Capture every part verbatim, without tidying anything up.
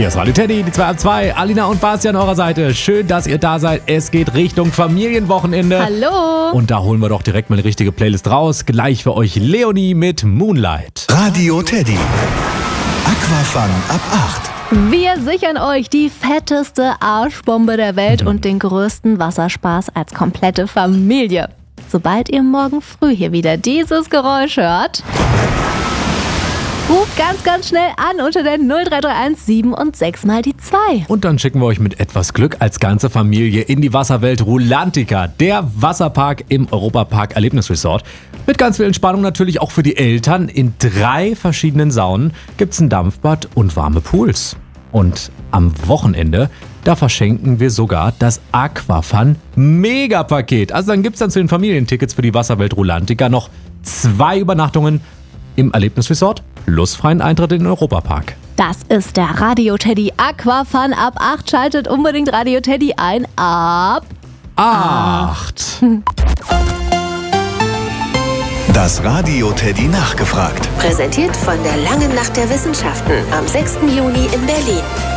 Hier ist Radio Teddy, die zwei ab zwei. Alina und Basti an eurer Seite. Schön, dass ihr da seid. Es geht Richtung Familienwochenende. Hallo. Und da holen wir doch direkt mal eine richtige Playlist raus. Gleich für euch Leonie mit Moonlight. Radio Teddy. Aquafun ab acht. Wir sichern euch die fetteste Arschbombe der Welt und den größten Wasserspaß als komplette Familie. Sobald ihr morgen früh hier wieder dieses Geräusch hört, ruft ganz, ganz schnell an unter der null drei drei eins sieben und sechs mal die zwei. Und dann schicken wir euch mit etwas Glück als ganze Familie in die Wasserwelt Rulantica, der Wasserpark im Europapark Erlebnisresort. Mit ganz viel Entspannung natürlich auch für die Eltern. In drei verschiedenen Saunen gibt's ein Dampfbad und warme Pools. Und am Wochenende, da verschenken wir sogar das Aquafun Megapaket. Also dann gibt's dann zu den Familientickets für die Wasserwelt Rulantica noch zwei Übernachtungen im Erlebnisresort plus freien Eintritt in den Europapark. Das ist der Radio Teddy Aquafun ab acht. Schaltet unbedingt Radio Teddy ein ab acht. Das Radio Teddy nachgefragt. Präsentiert von der Langen Nacht der Wissenschaften am sechsten Juni in Berlin.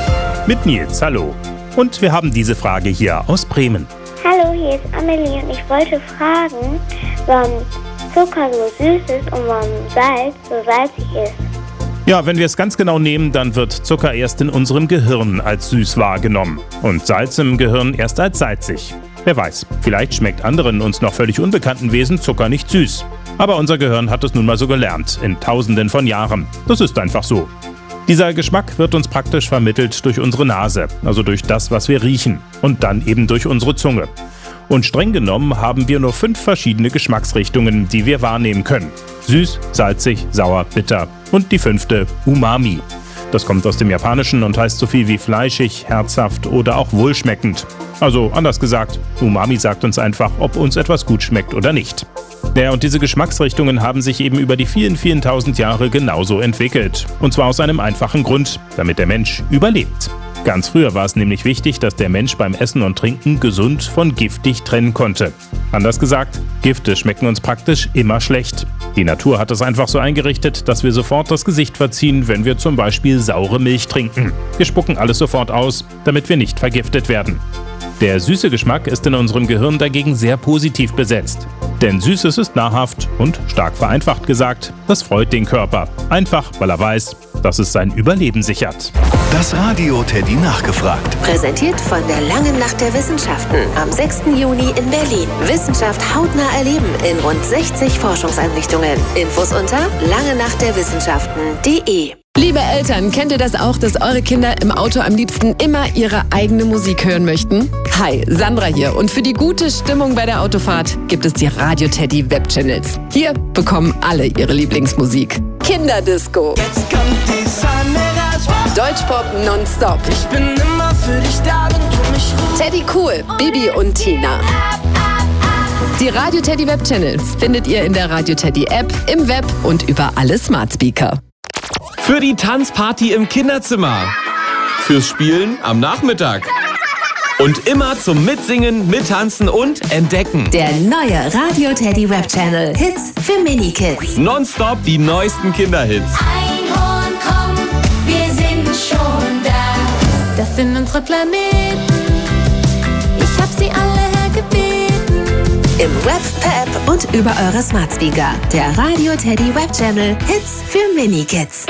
Mit Nils, hallo. Und wir haben diese Frage hier aus Bremen. Hallo, hier ist Amelie und ich wollte fragen, warum Zucker so süß ist und warum Salz so salzig ist. Ja, wenn wir es ganz genau nehmen, dann wird Zucker erst in unserem Gehirn als süß wahrgenommen und Salz im Gehirn erst als salzig. Wer weiß, vielleicht schmeckt anderen uns noch völlig unbekannten Wesen Zucker nicht süß. Aber unser Gehirn hat es nun mal so gelernt, in Tausenden von Jahren. Das ist einfach so. Dieser Geschmack wird uns praktisch vermittelt durch unsere Nase, also durch das, was wir riechen, und dann eben durch unsere Zunge. Und streng genommen haben wir nur fünf verschiedene Geschmacksrichtungen, die wir wahrnehmen können. Süß, salzig, sauer, bitter und die fünfte, Umami. Das kommt aus dem Japanischen und heißt so viel wie fleischig, herzhaft oder auch wohlschmeckend. Also anders gesagt, Umami sagt uns einfach, ob uns etwas gut schmeckt oder nicht. Ja, und diese Geschmacksrichtungen haben sich eben über die vielen, vielen tausend Jahre genauso entwickelt. Und zwar aus einem einfachen Grund, damit der Mensch überlebt. Ganz früher war es nämlich wichtig, dass der Mensch beim Essen und Trinken gesund von giftig trennen konnte. Anders gesagt, Gifte schmecken uns praktisch immer schlecht. Die Natur hat es einfach so eingerichtet, dass wir sofort das Gesicht verziehen, wenn wir zum Beispiel saure Milch trinken. Wir spucken alles sofort aus, damit wir nicht vergiftet werden. Der süße Geschmack ist in unserem Gehirn dagegen sehr positiv besetzt. Denn Süßes ist nahrhaft und, stark vereinfacht gesagt, das freut den Körper. Einfach, weil er weiß, dass es sein Überleben sichert. Das Radio Teddy nachgefragt. Präsentiert von der Langen Nacht der Wissenschaften am sechsten Juni in Berlin. Wissenschaft hautnah erleben in rund sechzig Forschungseinrichtungen. Infos unter langenachtderwissenschaften punkt de. Liebe Eltern, kennt ihr das auch, dass eure Kinder im Auto am liebsten immer ihre eigene Musik hören möchten? Hi, Sandra hier und für die gute Stimmung bei der Autofahrt gibt es die Radio Teddy Webchannels. Hier bekommen alle ihre Lieblingsmusik. Kinderdisco. Jetzt kommt die Sonne raus. Deutschpop nonstop. Ich bin immer für dich da, wenn du mich rufst. Teddy Cool, Bibi und Tina. Die Radio Teddy Webchannels findet ihr in der Radio Teddy App, im Web und über alle Smart Speaker. Für die Tanzparty im Kinderzimmer. Fürs Spielen am Nachmittag. Und immer zum Mitsingen, Mittanzen und Entdecken. Der neue Radio Teddy Webchannel Hits für Minikids. Nonstop die neuesten Kinderhits. Einhorn, komm, wir sind schon da. Das sind unsere Planeten. Ich hab sie alle hergebeten. Im Web, per App und über eure Smart Speaker. Der Radio Teddy Webchannel Hits für Minikids.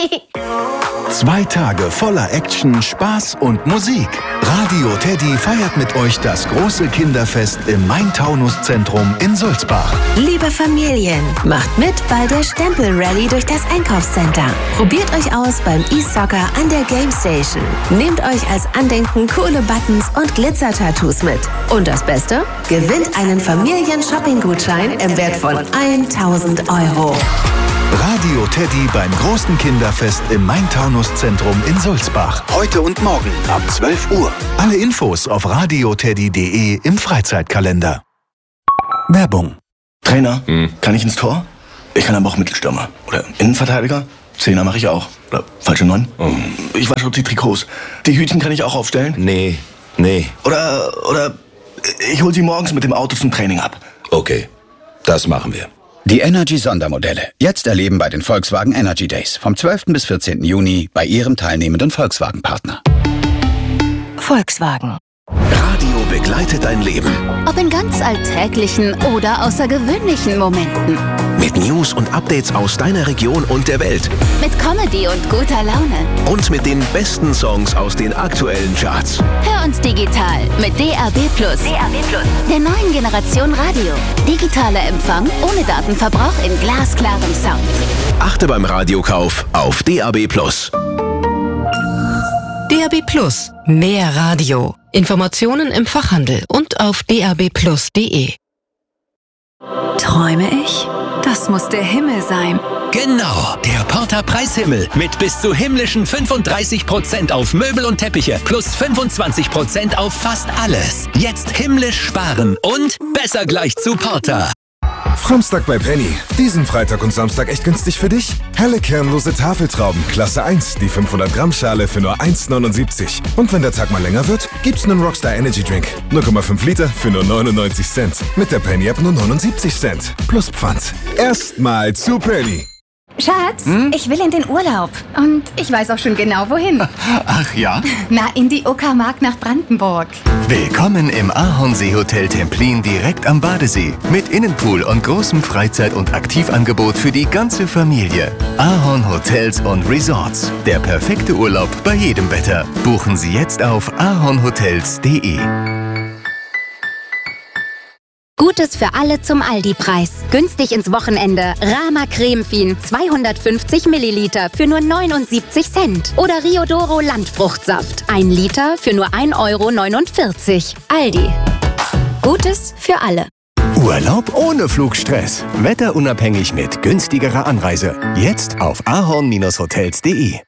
Zwei Tage voller Action, Spaß und Musik. Radio Teddy feiert mit euch das große Kinderfest im Main-Taunus-Zentrum in Sulzbach. Liebe Familien, macht mit bei der Stempel-Rallye durch das Einkaufscenter. Probiert euch aus beim E-Soccer an der Game Station. Nehmt euch als Andenken coole Buttons und Glitzer-Tattoos mit. Und das Beste? Gewinnt einen Familien-Shopping-Gutschein im Wert von tausend Euro. Radio Teddy beim großen Kinderfest im Main-Taunus-Zentrum in Sulzbach. Heute und morgen ab zwölf Uhr. Alle Infos auf radioteddy punkt de im Freizeitkalender. Werbung. Trainer, hm. kann ich ins Tor? Ich kann aber auch Mittelstürmer. Oder Innenverteidiger? Zehner mache ich auch. Oder falsche Neun? Oh. Ich wasche auch die Trikots. Die Hütchen kann ich auch aufstellen? Nee, nee. Oder, oder ich hole sie morgens mit dem Auto zum Training ab. Okay, das machen wir. Die Energy-Sondermodelle. Jetzt erleben bei den Volkswagen Energy Days. Vom zwölften bis vierzehnten Juni bei Ihrem teilnehmenden Volkswagen-Partner. Volkswagen. Radio begleitet dein Leben. Ob in ganz alltäglichen oder außergewöhnlichen Momenten. Mit News und Updates aus deiner Region und der Welt. Mit Comedy und guter Laune. Und mit den besten Songs aus den aktuellen Charts. Hör uns digital mit D A B Plus. D A B Plus. Der neuen Generation Radio. Digitaler Empfang ohne Datenverbrauch in glasklarem Sound. Achte beim Radiokauf auf D A B Plus. D A B Plus. Mehr Radio. Informationen im Fachhandel und auf d a b plus punkt d e. Träume ich? Das muss der Himmel sein. Genau, der Porter Preishimmel mit bis zu himmlischen fünfunddreißig Prozent auf Möbel und Teppiche plus fünfundzwanzig Prozent auf fast alles. Jetzt himmlisch sparen und besser gleich zu Porter. Framstag bei Penny. Diesen Freitag und Samstag echt günstig für dich. Helle kernlose Tafeltrauben, Klasse eins, die fünfhundert Gramm Schale für nur eins neunundsiebzig. Und wenn der Tag mal länger wird, gibt's einen Rockstar Energy Drink. null Komma fünf Liter für nur neunundneunzig Cent. Mit der Penny App nur neunundsiebzig Cent. Plus Pfand. Erstmal zu Penny. Schatz, hm? ich will in den Urlaub. Und ich weiß auch schon genau, wohin. Ach ja? Na, in die Uckermark nach Brandenburg. Willkommen im Ahornsee-Hotel Templin direkt am Badesee. Mit Innenpool und großem Freizeit- und Aktivangebot für die ganze Familie. Ahorn Hotels und Resorts. Der perfekte Urlaub bei jedem Wetter. Buchen Sie jetzt auf ahornhotels punkt d e. Gutes für alle zum Aldi-Preis. Günstig ins Wochenende. Rama Cremefin zweihundertfünfzig Milliliter für nur neunundsiebzig Cent. Oder Riodoro Landfruchtsaft. ein Liter für nur ein Euro neunundvierzig. Aldi. Gutes für alle. Urlaub ohne Flugstress. Wetterunabhängig mit günstigerer Anreise. Jetzt auf ahorn hotels punkt d e.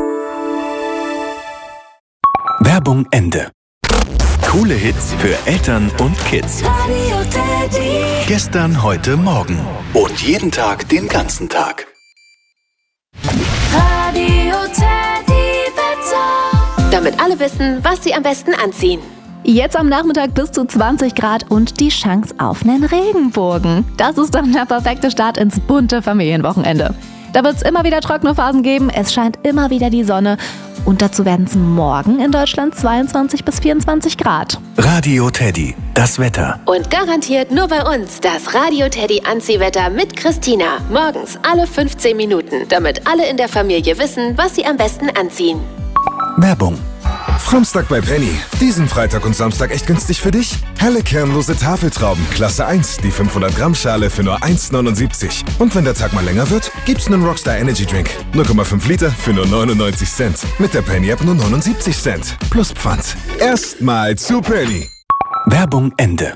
Werbung Ende. Coole Hits für Eltern und Kids. Radio Teddy. Gestern, heute, morgen. Und jeden Tag, den ganzen Tag. Radio Teddy Wetter. Damit alle wissen, was sie am besten anziehen. Jetzt am Nachmittag bis zu zwanzig Grad und die Chance auf einen Regenbogen. Das ist dann der perfekte Start ins bunte Familienwochenende. Da wird es immer wieder trockene Phasen geben, es scheint immer wieder die Sonne. Und dazu werden es morgen in Deutschland zweiundzwanzig bis vierundzwanzig Grad. Radio Teddy, das Wetter. Und garantiert nur bei uns das Radio Teddy Anziehwetter mit Christina. Morgens alle fünfzehn Minuten, damit alle in der Familie wissen, was sie am besten anziehen. Werbung. Framstag bei Penny. Diesen Freitag und Samstag echt günstig für dich. Helle kernlose Tafeltrauben, Klasse eins, die fünfhundert Gramm Schale für nur eins neunundsiebzig. Und wenn der Tag mal länger wird, gibt's einen Rockstar Energy Drink. null Komma fünf Liter für nur neunundneunzig Cent. Mit der Penny App nur neunundsiebzig Cent. Plus Pfand. Erstmal zu Penny. Werbung Ende.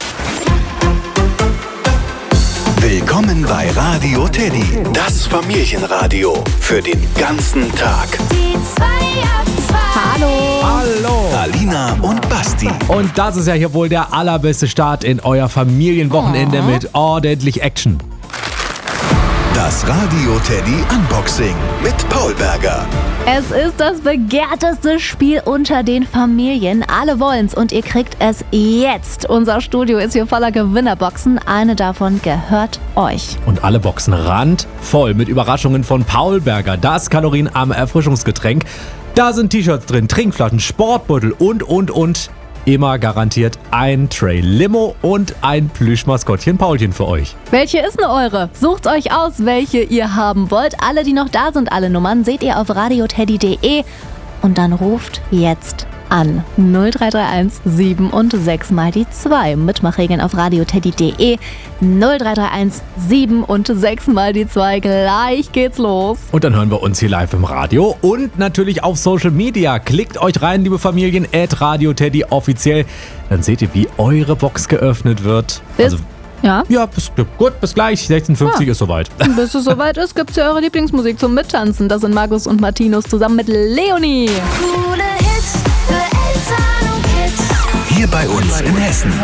Willkommen bei Radio Teddy, das Familienradio für den ganzen Tag. Die zwei ab zwei. Hallo. Hallo. Alina und Basti. Und das ist ja hier wohl der allerbeste Start in euer Familienwochenende Oh. mit ordentlich Action. Das Radio Teddy Unboxing mit Paul Berger. Es ist das begehrteste Spiel unter den Familien. Alle wollen's und ihr kriegt es jetzt. Unser Studio ist hier voller Gewinnerboxen. Eine davon gehört euch. Und alle Boxen randvoll mit Überraschungen von Paul Berger. Das kalorienarme Erfrischungsgetränk. Da sind T-Shirts drin, Trinkflaschen, Sportbeutel und, und, und. Immer garantiert ein Tray Limo und ein Plüschmaskottchen Paulchen für euch. Welche ist denn eure? Sucht euch aus, welche ihr haben wollt. Alle, die noch da sind, alle Nummern, seht ihr auf radioteddy punkt de und dann ruft jetzt an. null drei drei eins sieben und sechs mal die zwei. Mitmachregeln auf radioteddy punkt de. null drei drei eins sieben und sechs mal die zwei. Gleich geht's los. Und dann hören wir uns hier live im Radio und natürlich auf Social Media. Klickt euch rein, liebe Familien, at Radio Teddy offiziell. Dann seht ihr, wie eure Box geöffnet wird. Bis, also, ja? Ja, bis, gut, bis gleich. sechzehn Uhr fünfzig Ja. ist soweit. Bis es soweit ist, gibt's ja eure Lieblingsmusik zum Mittanzen. Das sind Markus und Martinus zusammen mit Leonie. Coole Hits für Eltern und Kids. Hier bei uns in Hessen.